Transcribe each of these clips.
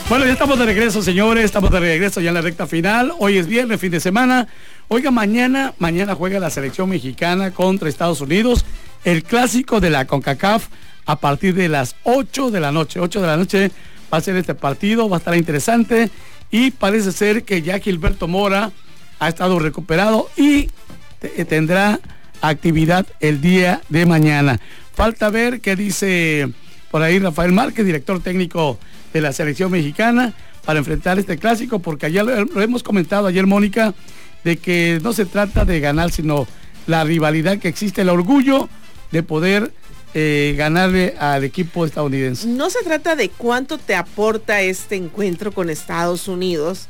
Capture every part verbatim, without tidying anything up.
Bueno, ya estamos de regreso, señores, estamos de regreso ya en la recta final. Hoy es viernes, fin de semana. Oiga, mañana, mañana juega la selección mexicana contra Estados Unidos, el clásico de la CONCACAF a partir de las ocho de la noche. ocho de la noche va a ser este partido, va a estar interesante y parece ser que ya Gilberto Mora ha estado recuperado y tendrá actividad el día de mañana. Falta ver qué dice por ahí Rafael Márquez, director técnico de la selección mexicana, para enfrentar este clásico, porque ayer lo, lo hemos comentado ayer, Mónica, de que no se trata de ganar, sino la rivalidad que existe, el orgullo de poder eh, ganarle al equipo estadounidense. No se trata de cuánto te aporta este encuentro con Estados Unidos,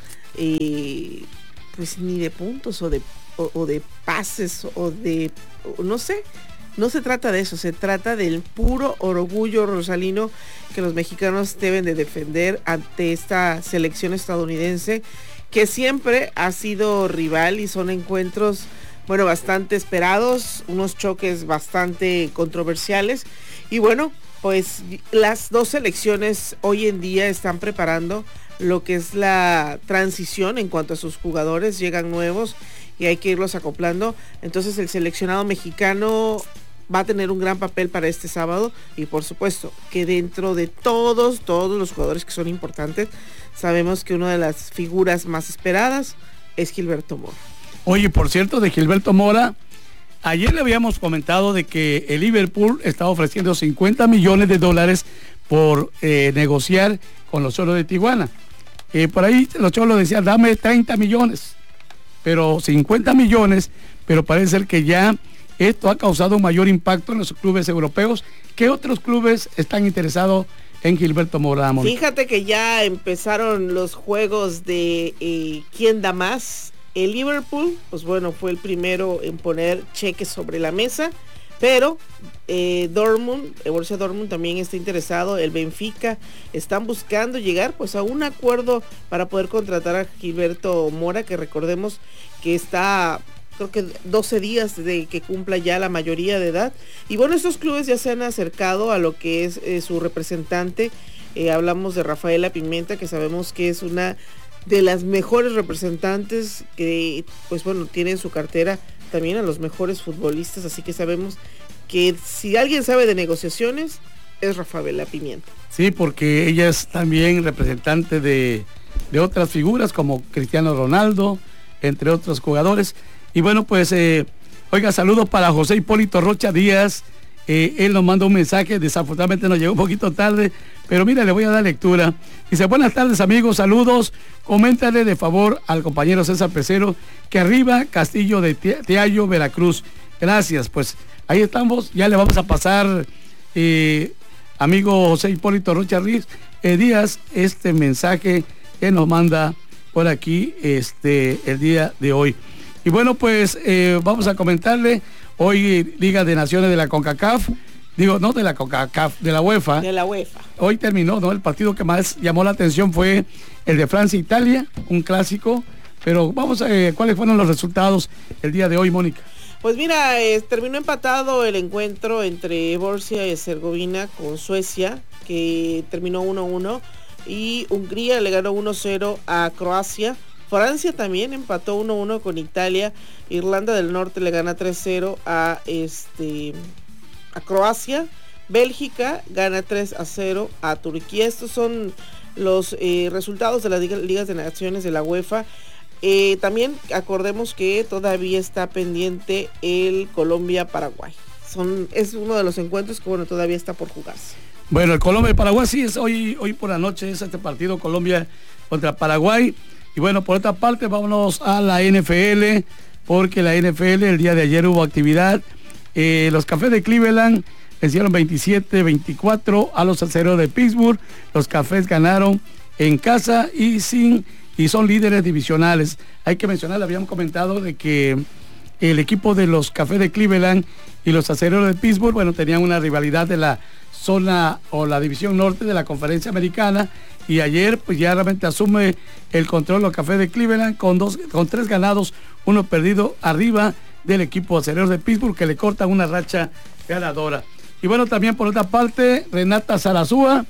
eh, pues ni de puntos o de, o, o de pases o de, o no sé. No se trata de eso, se trata del puro orgullo rosalino que los mexicanos deben de defender ante esta selección estadounidense, que siempre ha sido rival y son encuentros, bueno, bastante esperados, unos choques bastante controversiales. Y bueno, pues las dos selecciones hoy en día están preparando lo que es la transición en cuanto a sus jugadores, llegan nuevos y hay que irlos acoplando. Entonces el seleccionado mexicano va a tener un gran papel para este sábado y por supuesto que dentro de todos, todos los jugadores que son importantes, sabemos que una de las figuras más esperadas es Gilberto Mora. Oye, por cierto, de Gilberto Mora, ayer le habíamos comentado de que el Liverpool está ofreciendo cincuenta millones de dólares por eh, negociar con los Cholos de Tijuana. Eh, por ahí los Cholos decían, dame treinta millones, pero cincuenta millones, pero parece ser que ya esto ha causado un mayor impacto en los clubes europeos. ¿Qué otros clubes están interesados en Gilberto Mora? Fíjate que ya empezaron los juegos de eh, quién da más. El Liverpool, pues bueno, fue el primero en poner cheques sobre la mesa, pero eh, Dortmund, el Borussia Dortmund también está interesado, el Benfica, están buscando llegar pues a un acuerdo para poder contratar a Gilberto Mora, que recordemos que está, creo que doce días de que cumpla ya la mayoría de edad. Y bueno, estos clubes ya se han acercado a lo que es eh, su representante. Eh, hablamos de Rafaela Pimenta, que sabemos que es una de las mejores representantes que, pues bueno, tiene en su cartera también a los mejores futbolistas. Así que sabemos que si alguien sabe de negociaciones, es Rafaela Pimenta. Sí, porque ella es también representante de, de otras figuras como Cristiano Ronaldo, entre otros jugadores. Y bueno, pues, eh, oiga, saludos para José Hipólito Rocha Díaz. Eh, él nos manda un mensaje, desafortunadamente nos llegó un poquito tarde, pero mira, le voy a dar lectura. Dice, buenas tardes amigos, saludos. Coméntale de favor al compañero César Pecero que arriba Castillo de Teayo, Veracruz. Gracias, pues ahí estamos, ya le vamos a pasar, eh, amigo José Hipólito Rocha eh, Díaz, este mensaje que nos manda por aquí este el día de hoy. Y bueno, pues eh, vamos a comentarle, hoy Liga de Naciones de la CONCACAF, digo, no de la CONCACAF, de la UEFA. De la UEFA. Hoy terminó, ¿no? El partido que más llamó la atención fue el de Francia-Italia, un clásico, pero vamos a ver, ¿cuáles fueron los resultados el día de hoy, Mónica? Pues mira, eh, terminó empatado el encuentro entre Bosnia y Herzegovina con Suecia, que terminó uno a uno, y Hungría le ganó uno cero a Croacia. Francia también empató uno a uno con Italia. Irlanda del Norte le gana tres cero a este a Croacia. Bélgica gana tres a cero a Turquía. Estos son los eh, resultados de las Ligas de Naciones de la UEFA. Eh, también acordemos que todavía está pendiente el Colombia-Paraguay. Son, es uno de los encuentros que bueno, todavía está por jugarse. Bueno, el Colombia-Paraguay sí es hoy, hoy por la noche, es este partido Colombia contra Paraguay. Y bueno, por otra parte, vámonos a la N F L, porque la N F L el día de ayer hubo actividad. Eh, los Cafés de Cleveland vencieron veintisiete veinticuatro a los Acereros de Pittsburgh. Los Cafés ganaron en casa y sin y son líderes divisionales. Hay que mencionar, habíamos comentado de que el equipo de los Cafés de Cleveland y los Acereros de Pittsburgh, bueno, tenían una rivalidad de la zona o la división norte de la Conferencia Americana. Y ayer pues ya realmente asume el control los Cafés de Cleveland con dos, con tres ganados, uno perdido arriba del equipo Acereros de Pittsburgh, que le cortan una racha ganadora. Y bueno, también por otra parte, Renata Zarazúa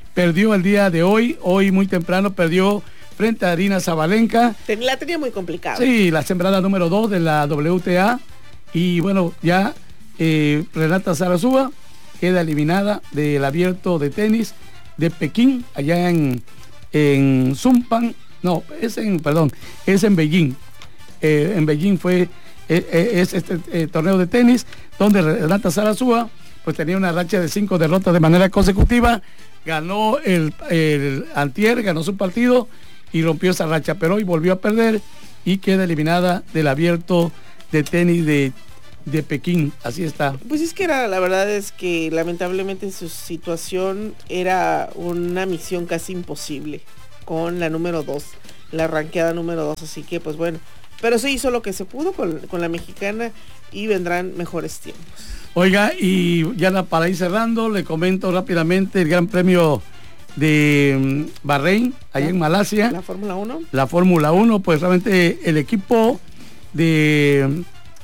perdió el día de hoy, hoy muy temprano perdió frente a Arina Zabalenka. La tenía muy complicada. Sí, la sembrada número dos de la W T A. Y bueno, ya eh, Renata Zarazúa queda eliminada del abierto de tenis de Pekín, allá en, en Zumpan. No, es en, perdón, es en Beijing. Eh, en Beijing fue, eh, es este eh, torneo de tenis, donde Renata Zarazúa pues tenía una racha de cinco derrotas de manera consecutiva. Ganó el, el antier, ganó su partido y rompió esa racha, pero hoy volvió a perder y queda eliminada del abierto de tenis de, de Pekín. Así está. Pues es que era, la verdad es que lamentablemente su situación era una misión casi imposible con la número dos, la ranqueada número dos, así que pues bueno, pero se hizo lo que se pudo con, con la mexicana y vendrán mejores tiempos. Oiga, y ya para ir cerrando, le comento rápidamente el Gran Premio de Bahrein, allá en Malasia. La Fórmula uno. La Fórmula uno, pues realmente el equipo de,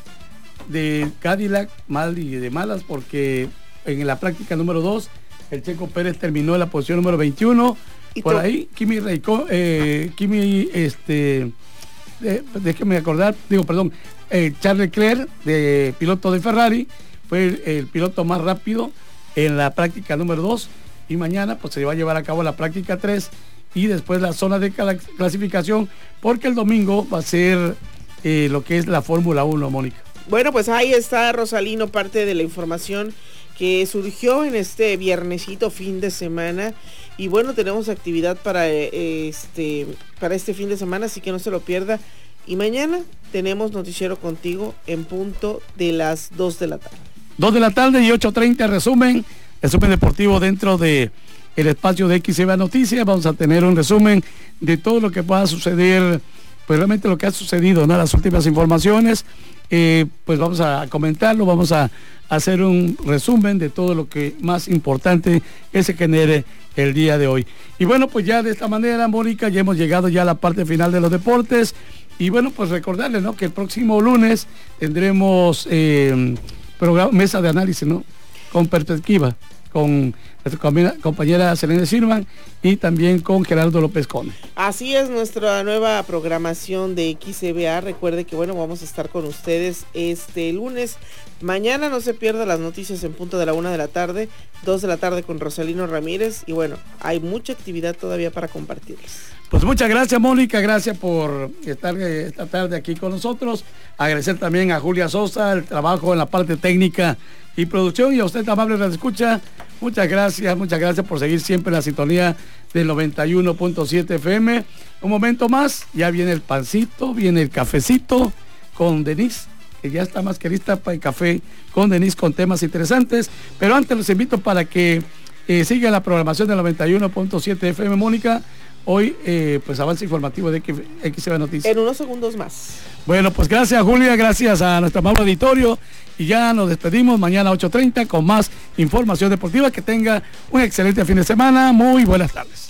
de Cadillac mal y de malas, porque en la práctica número dos, el Checo Pérez terminó en la posición número veintiuno. Por tú? ahí, Kimi Raikkonen, eh, Kimi, este, eh, déjeme acordar, digo, perdón, eh, Charles Leclerc, de piloto de Ferrari, fue el, el piloto más rápido en la práctica número dos. Y mañana pues se va a llevar a cabo la práctica tres y después la zona de clasificación, porque el domingo va a ser eh, lo que es la Fórmula uno, Mónica. Bueno, pues ahí está, Rosalino, parte de la información que surgió en este viernesito fin de semana. Y bueno, tenemos actividad para eh, este para este fin de semana, así que no se lo pierda. Y mañana tenemos noticiero contigo en punto de las dos de la tarde. dos de la tarde y ocho treinta, resumen. Resumen deportivo dentro de el espacio de X C B A Noticias. Vamos a tener un resumen de todo lo que pueda suceder, pues realmente lo que ha sucedido, ¿no? Las últimas informaciones, eh, pues vamos a comentarlo, vamos a hacer un resumen de todo lo que más importante que se genere el día de hoy. Y bueno, pues ya de esta manera, Mónica, ya hemos llegado ya a la parte final de los deportes. Y bueno, pues recordarles, ¿no?, que el próximo lunes tendremos eh, programa, mesa de análisis, ¿no?, con perspectiva, con nuestra compañera Selene Sirman y también con Gerardo López Cone. Así es, nuestra nueva programación de X C B A. Recuerde que bueno, vamos a estar con ustedes este lunes. Mañana no se pierda las noticias en punto de la una de la tarde, dos de la tarde con Rosalino Ramírez. Y bueno, hay mucha actividad todavía para compartirles. Pues muchas gracias, Mónica, gracias por estar esta tarde aquí con nosotros. Agradecer también a Julia Sosa el trabajo en la parte técnica y producción, y a usted, amable radioescucha, muchas gracias, muchas gracias por seguir siempre en la sintonía del noventa y uno punto siete F M. Un momento más, ya viene el pancito, viene el cafecito con Denise, que ya está más que lista para el café con Denise con temas interesantes, pero antes los invito para que eh, sigan la programación del noventa y uno punto siete F M, Mónica. Hoy, eh, pues, avance informativo de X C B A Noticias. En unos segundos más. Bueno, pues gracias, Julia, gracias a nuestro amable auditorio. Y ya nos despedimos mañana a ocho treinta con más información deportiva. Que tenga un excelente fin de semana. Muy buenas tardes.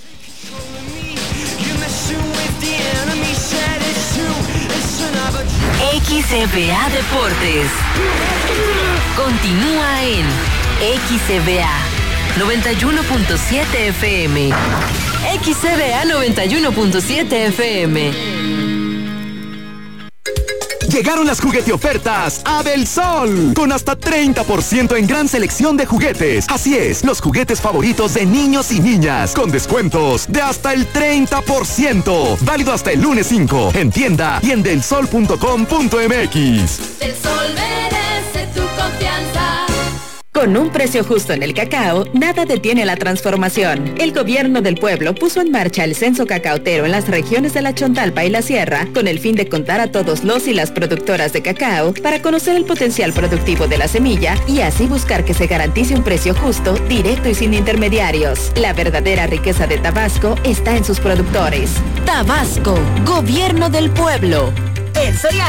X C B A Deportes continúa en X C B A noventa y uno punto siete F M. X C B A noventa y uno punto siete F M. Llegaron las juguete ofertas a Del Sol, con hasta treinta por ciento en gran selección de juguetes. Así es, los juguetes favoritos de niños y niñas, con descuentos de hasta el treinta por ciento. Válido hasta el lunes cinco, en tienda y en delsol punto com punto m x. Del Sol merece tu confianza. Con un precio justo en el cacao, nada detiene la transformación. El gobierno del pueblo puso en marcha el censo cacaotero en las regiones de la Chontalpa y la Sierra, con el fin de contar a todos los y las productoras de cacao para conocer el potencial productivo de la semilla y así buscar que se garantice un precio justo, directo y sin intermediarios. La verdadera riqueza de Tabasco está en sus productores. Tabasco, gobierno del pueblo. El Soriano